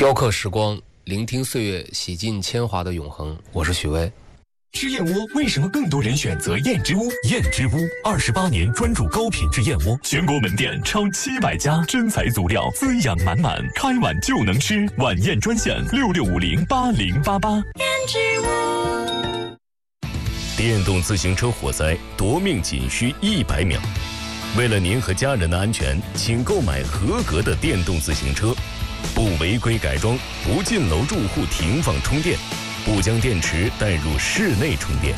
雕刻时光，聆听岁月，洗尽铅华的永恒。我是许巍。 吃燕窝为什么更多人选择燕之屋？燕之屋28年专注高品质燕窝，全国门店超700家，真材足料，滋养满满，开碗就能吃。晚宴专线66508088。 燕之屋。 电动自行车火灾夺命仅需100秒。为了您和家人的安全，请购买合格的电动自行车，不违规改装，不进楼住户停放充电，不将电池带入室内充电。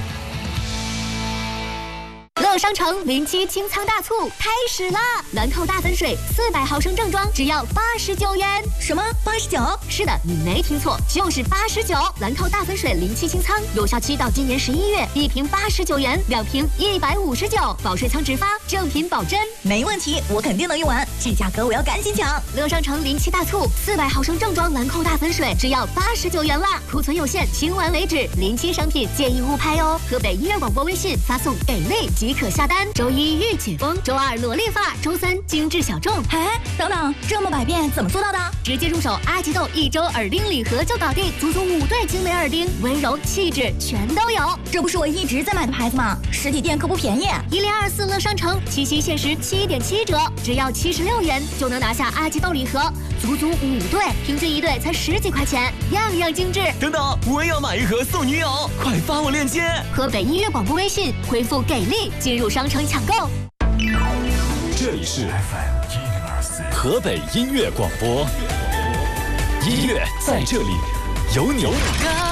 乐商城07清仓大促开始啦！兰蔻大粉水400毫升正装只要89元。 什么89？ 是的，你没听错，就是89。兰蔻大粉水07清仓，有效期到今年11月，1瓶89元，2瓶159，保水仓直发，正品保真。 没问题，我肯定能用完，这价格我要赶紧抢！ 乐商城07大促，400毫升正装兰蔻大粉水只要89元啦，库存有限，清完为止。07商品建议勿拍哦。河北音乐广播微信发送给力即可下单。周一御姐风，周二萝莉发，周三精致小众。 哎，等等，这么百变怎么做到的？ 直接入手阿吉豆1周耳钉礼盒就搞定，足足5对精美耳钉，温柔气质全都有。 这不是我一直在买的牌子吗？实体店可不便宜。 1024乐商城七夕限时7.7折，只要76元就能拿下阿吉豆礼盒，足足5对，平均1对才10几块钱，样样精致。 等等，我也要买一盒送女友，快发我链接！ 河北音乐广播微信回复给力进入商城抢购。 这里是 FM 104河北音乐广播，音乐在这里有你。